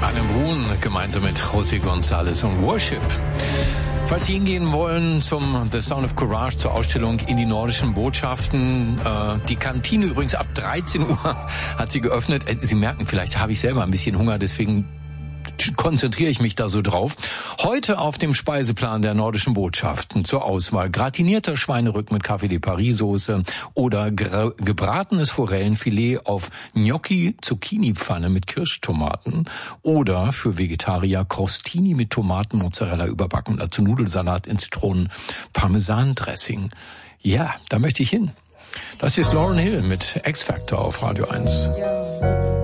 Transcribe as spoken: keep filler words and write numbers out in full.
Anne Brun gemeinsam mit José González und Worship. Falls Sie hingehen wollen zum The Sound of Courage, zur Ausstellung in die nordischen Botschaften, äh, die Kantine übrigens ab dreizehn Uhr hat sie geöffnet. Sie merken, vielleicht habe ich selber ein bisschen Hunger, deswegen konzentriere ich mich da so drauf. Heute auf dem Speiseplan der nordischen Botschaften zur Auswahl gratinierter Schweinerücken mit Café de Paris-Soße oder gra- gebratenes Forellenfilet auf Gnocchi-Zucchini-Pfanne mit Kirschtomaten oder für Vegetarier Crostini mit Tomatenmozzarella überbacken, dazu Nudelsalat in Zitronen-Parmesan-Dressing. Ja, da möchte ich hin. Das ist Lauryn Hill mit X-Factor auf Radio eins.